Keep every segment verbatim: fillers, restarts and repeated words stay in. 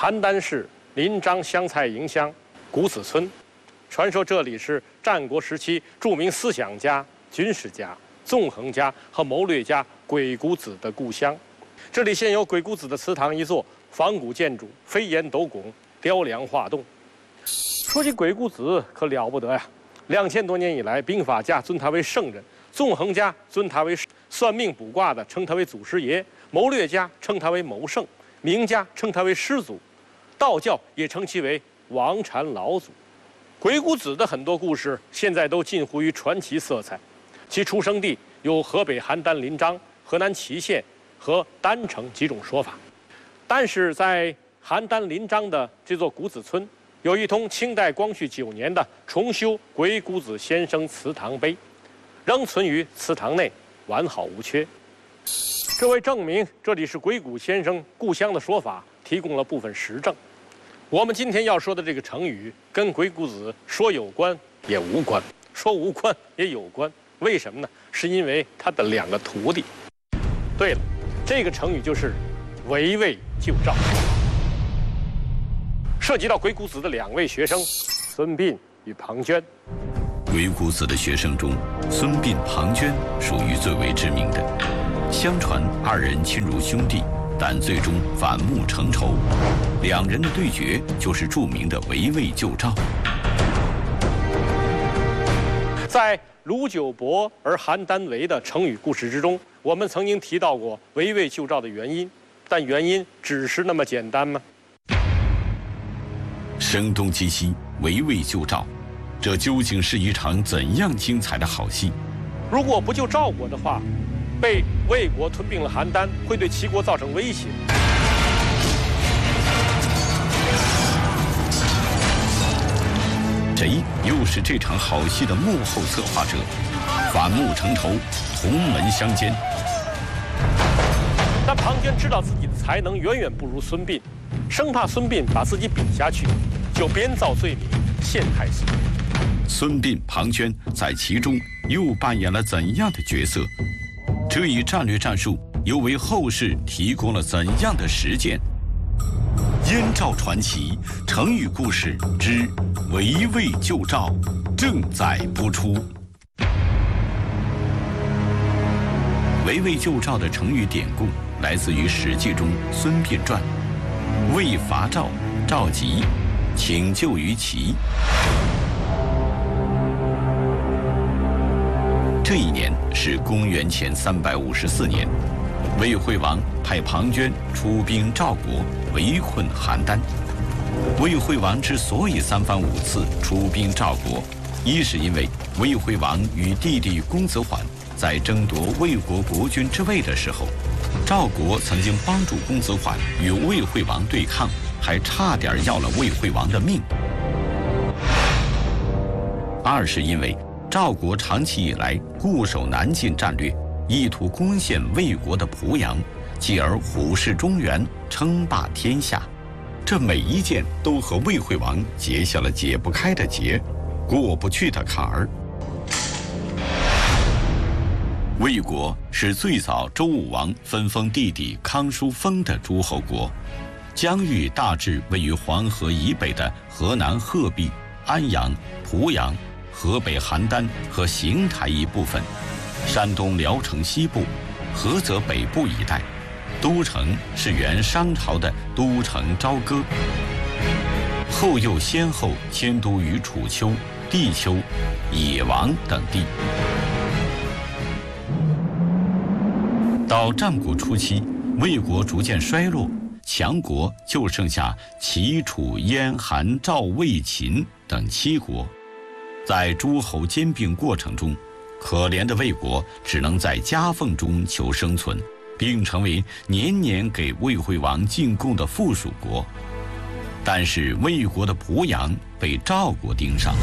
邯郸市临漳香菜营乡谷子村。传说这里是战国时期著名思想家、军事家、纵横家和谋略家鬼谷子的故乡。这里现有鬼谷子的祠堂一座，仿古建筑，飞檐斗拱，雕梁画栋。说起鬼谷子，可了不得呀！两千多年以来，兵法家尊他为圣人，纵横家尊他为算命卜卦的称他为祖师爷，谋略家称他为谋圣，名家称他为师祖，道教也称其为王禅老祖。鬼谷子的很多故事现在都近乎于传奇色彩，其出生地有河北邯郸临漳、河南淇县和郸城几种说法。但是在邯郸临漳的这座谷子村，有一通清代光绪九年的重修鬼谷子先生祠堂碑，仍存于祠堂内，完好无缺。这为证明这里是鬼谷先生故乡的说法提供了部分实证。我们今天要说的这个成语，跟鬼谷子说有关也无关，说无关也有关。为什么呢？是因为他的两个徒弟。对了，这个成语就是围魏救赵。涉及到鬼谷子的两位学生孙膑与庞涓。 鬼谷子的学生中，孙膑、庞涓属于最为知名的。相传二人亲如兄弟，但最终反目成仇。两人的对决就是著名的围魏救赵。 在卢九伯而邯郸围的成语故事之中，我们曾经提到过围魏救赵的原因，但原因只是那么简单吗？ 声东击西，围魏救赵，这究竟是一场怎样精彩的好戏？ 如果不救赵国的话，被魏国吞并了邯郸，会对齐国造成威胁。 谁又是这场好戏的幕后策划者？反目成仇，同门相奸。 但庞涓知道自己的才能远远不如孙膑，生怕孙膑把自己比下去，就编造罪名陷害孙膑。 孙膑、庞涓在其中又扮演了怎样的角色？这一战略战术又为后世提供了怎样的实践？燕赵传奇成语故事之围魏救赵正在播出。围魏救赵的成语典故来自于《史记》中《孙膑传》，魏伐赵，赵急，请救于齐。这一年是公元前三百五十四年，魏惠王派庞涓出兵赵国，围困邯郸。魏惠王之所以三番五次出兵赵国，一是因为魏惠王与弟弟公子缓在争夺魏国国君之位的时候，赵国曾经帮助公子缓与魏惠王对抗，还差点要了魏惠王的命。二是因为赵国长期以来固守南进战略，意图攻陷魏国的濮阳，继而虎视中原，称霸天下。这每一件都和魏惠王结下了解不开的结，过不去的坎儿。魏国是最早周武王分封弟弟康叔封的诸侯国，疆域大致位于黄河以北的河南鹤壁、安阳、濮阳、河北邯郸和邢台一部分，山东聊城西部、菏泽北部一带，都城是原商朝的都城朝歌，后又先后迁都于楚丘、地丘、野王等地。到战国初期，魏国逐渐衰落，强国就剩下齐、楚、燕、韩、赵、魏、秦等七国。在诸侯兼并过程中，可怜的魏国只能在夹缝中求生存，并成为年年给魏惠王进贡的附属国。但是魏国的濮阳被赵国盯上。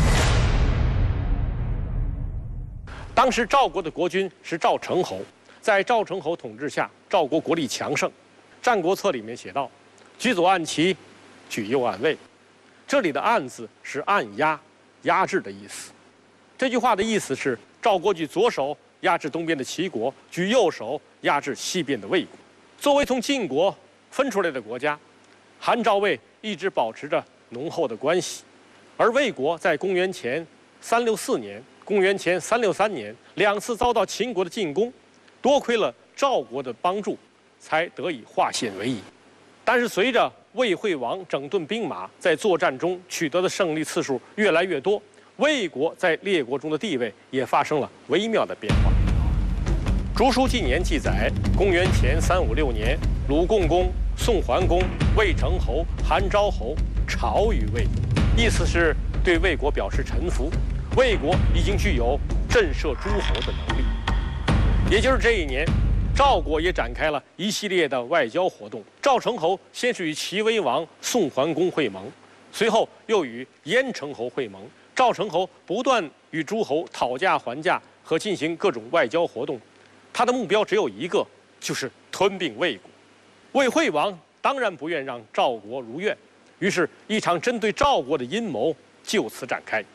当时赵国的国君是赵成侯，在赵成侯统治下，赵国国力强盛。《战国策》里面写道：“举左按齐，举右按魏。”这里的“按”字是按压、压制的意思。这句话的意思是，赵国举左手压制东边的齐国，举右手压制西边的魏国。作为从晋国分出来的国家， 韩赵魏一直保持着浓厚的关系，而魏国在公元前三六四年、公元前三六三年两次遭到秦国的进攻，多亏了赵国的帮助，才得以化险为夷。但是随着魏惠王整顿兵马，在作战中取得的胜利次数越来越多，魏国在列国中的地位也发生了微妙的变化。《竹书纪年》记载，公元前三五六年，鲁共公、宋桓公、魏成侯、韩昭侯朝于魏，意思是对魏国表示臣服。魏国已经具有震慑诸侯的能力。也就是这一年，赵国也展开了一系列的外交活动。赵成侯先是与齐威王宋桓公会盟，随后又与燕成侯会盟。赵成侯不断与诸侯讨价还价和进行各种外交活动，他的目标只有一个，就是吞并魏国。魏惠王当然不愿让赵国如愿，于是，一场针对赵国的阴谋就此展开。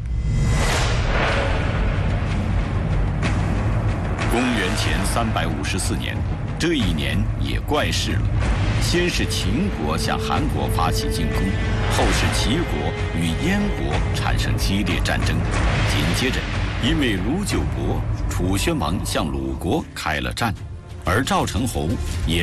公元前三百五十四年，这一年也怪事了。先是秦国向韩国发起进攻，后是齐国与燕国产生激烈战争。紧接着，因为卢九伯、楚宣王向鲁国开了战，而赵成侯也